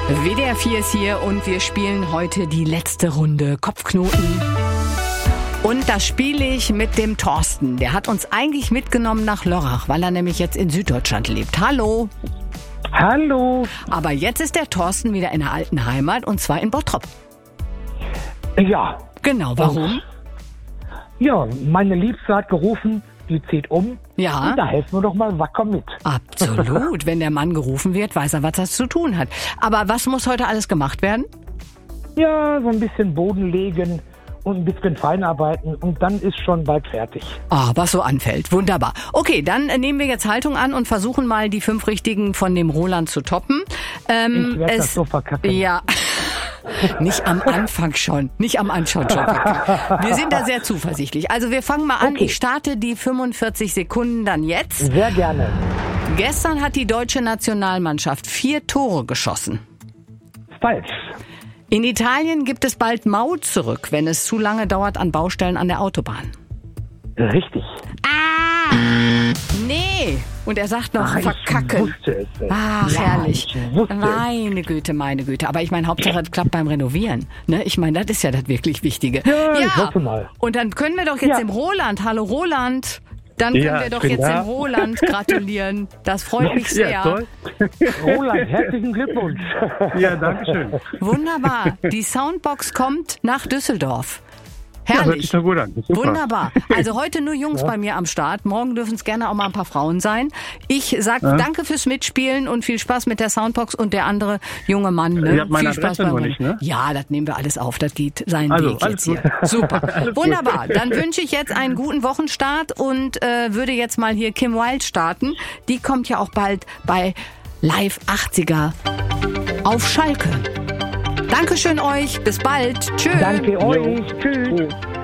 WDR 4 ist hier und wir spielen heute die letzte Runde Kopfknoten. Und das spiele ich mit dem Thorsten. Der hat uns eigentlich mitgenommen nach Lörrach, weil er nämlich jetzt in Süddeutschland lebt. Hallo. Hallo. Aber jetzt ist der Thorsten wieder in der alten Heimat und zwar in Bottrop. Ja. Genau, warum? Ja, meine Liebste hat gerufen, die zieht um. Ja. Und da helfen wir doch mal wacker mit. Absolut. Wenn der Mann gerufen wird, weiß er, was das zu tun hat. Aber was muss heute alles gemacht werden? Ja, so ein bisschen Boden legen und ein bisschen feinarbeiten und dann ist schon bald fertig. Ah, was so anfällt. Wunderbar. Okay, dann nehmen wir jetzt Haltung an und versuchen mal die 5 Richtigen von dem Roland zu toppen. Ich werde das so verkacken. Ja. Nicht am Anfang schon. Nicht am Anfang schon. Wir sind da sehr zuversichtlich. Also wir fangen mal an. Okay. Ich starte die 45 Sekunden dann jetzt. Sehr gerne. Gestern hat die deutsche Nationalmannschaft 4 Tore geschossen. Falsch. In Italien gibt es bald Maut zurück, wenn es zu lange dauert an Baustellen an der Autobahn. Richtig. Ah! Nee! Und er sagt noch verkacken. Ich wusste es. Ach, ja, herrlich. Ich wusste es. Meine Güte, meine Güte. Aber ich meine, Hauptsache es klappt beim Renovieren. Ne? Ich meine, das ist ja das wirklich Wichtige. Ja, ich hoffe mal. Und dann können wir doch jetzt dem Roland, hallo Roland, dann können wir doch jetzt dem Roland gratulieren. Das freut mich sehr. Ja, toll. Roland, herzlichen Glückwunsch. Ja, danke schön. Wunderbar. Die Soundbox kommt nach Düsseldorf. Ja, hört Herrlich. sich doch gut an. Super. Wunderbar. Also heute nur Jungs bei mir am Start. Morgen dürfen es gerne auch mal ein paar Frauen sein. Ich sage danke fürs Mitspielen und viel Spaß mit der Soundbox und der andere junge Mann. Ne? Ihr habt meine viel Spaß Adresse beim noch nicht, ne? Ja, das nehmen wir alles auf. Das geht seinen Also, Weg alles jetzt gut. hier. Super. Alles gut. Wunderbar. Dann wünsche ich jetzt einen guten Wochenstart und würde jetzt mal hier Kim Wilde starten. Die kommt ja auch bald bei Live 80er auf Schalke. Dankeschön euch. Bis bald. Tschö. Danke euch. Tschüss.